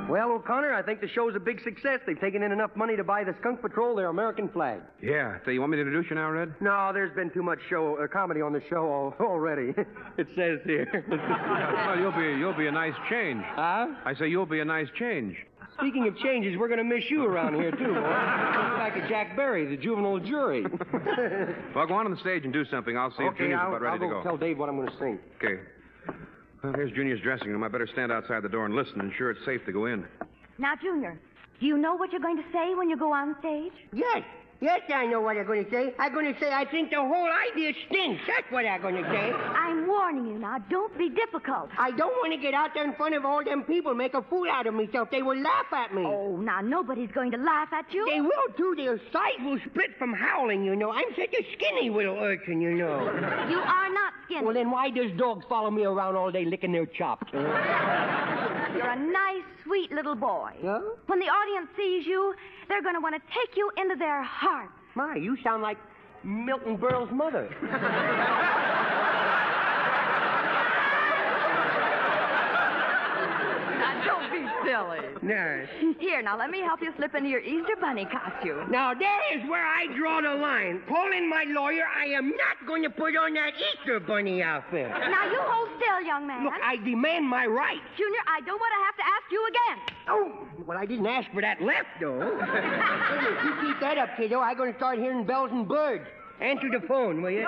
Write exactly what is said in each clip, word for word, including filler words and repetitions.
Well, O'Connor, I think the show's a big success. They've taken in enough money to buy the Skunk Patrol their American flag. Yeah. So you want me to introduce you now, Red? No, there's been too much show uh, comedy on the show al- already. It says here. Well, you'll be you'll be a nice change. Huh? I say you'll be a nice change. Speaking of changes, we're going to miss you around here, too, boy. Like a Jack Berry, the juvenile jury. Well, go on on the stage and do something. I'll see if Okay, Junior's I'll, about ready I'll to go go. tell Dave what I'm going to sing. Okay. Well, here's Junior's dressing room. I better stand outside the door and listen and ensure it's safe to go in. Now, Junior, do you know what you're going to say when you go on stage? Yes. Yes, I know what I'm going to say. I'm going to say I think the whole idea stinks. That's what I'm going to say. I'm warning you now. Don't be difficult. I don't want to get out there in front of all them people, make a fool out of myself. They will laugh at me. Oh, now, nobody's going to laugh at you. They will, too. Their sides will split from howling, you know. I'm such a skinny little urchin, you know. You are not skinny. Well, then why does dogs follow me around all day licking their chops? You're a nice, sweet little boy. Yeah? When the audience sees you, they're going to want to take you into their heart. My, you sound like Milton Berle's mother. Now, don't be silly. No. Here, now, let me help you slip into your Easter Bunny costume. Now, there is where I draw the line. Calling my lawyer, I am not going to put on that Easter Bunny outfit. Now, you hold still, young man. Look, I demand my rights. Junior, I don't want to have to ask you again. Oh, well, I didn't ask for that left, though. If you keep that up, kiddo, I'm going to start hearing bells and birds. Answer the phone, will you?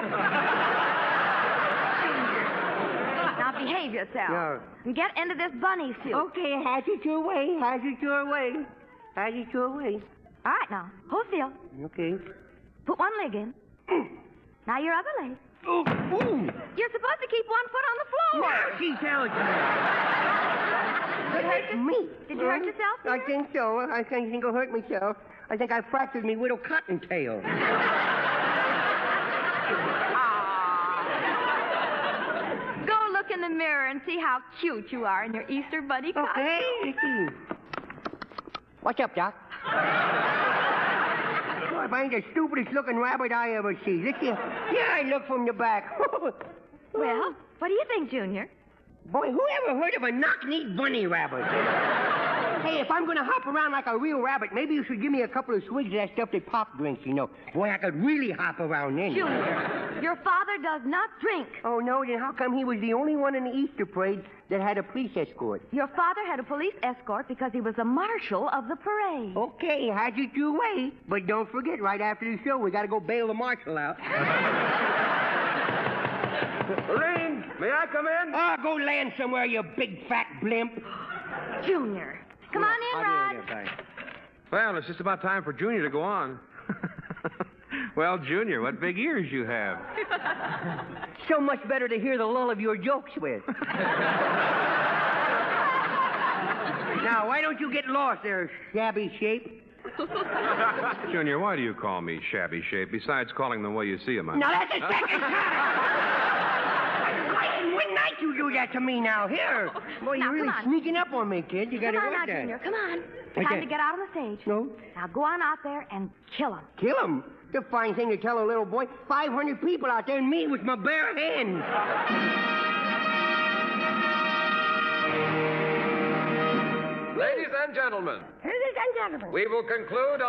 Now, behave yourself. Yeah. And get into this bunny suit. Okay, has it your way, has it your way. Has it your way. All right, now, hold still. Okay. Put one leg in. Now, your other leg. Oh, ooh. You're supposed to keep one foot on the floor. Now she tells me. Did you hurt, your- Me? Did you hurt yourself, I dear? think so. I think I think I hurt myself. I think I fractured me little cottontail. Go look in the mirror and see how cute you are in your Easter Bunny costume. Okay. What's up, Doc? Boy, if I ain't the stupidest looking rabbit I ever see. Look here. Here I look from the back. Well, what do you think, Junior? Boy, who ever heard of a knock-kneed bunny rabbit? Hey, if I'm going to hop around like a real rabbit, maybe you should give me a couple of swigs of that stuff that Pop drinks, you know. Boy, I could really hop around then. Junior, your father does not drink. Oh, no, then how come he was the only one in the Easter parade that had a police escort? Your father had a police escort because he was the marshal of the parade. Okay, how'd you do away? But don't forget, right after the show, we got to go bail the marshal out. Lorraine, may I come in? Oh, go land somewhere, you big fat blimp. Junior. Come on in, Rod. Well, it's just about time for Junior to go on. Well, Junior, what big ears you have. So much better to hear the lull of your jokes with. Now, why don't you get lost there, shabby shape? Junior, why do you call me shabby shape, besides calling the way you see him? Now, that's the second time. Why in one night you do that to me now? Here. Boy, Now, you're really come on. sneaking up on me, kid. You got to Come on watch now, that. Junior. Come on. Okay. Time to get out on the stage. No? Now go on out there and kill him. Kill him? It's a fine thing to tell a little boy. five hundred people out there and me with my bare hands. Ladies and gentlemen, Ladies and gentlemen. we will conclude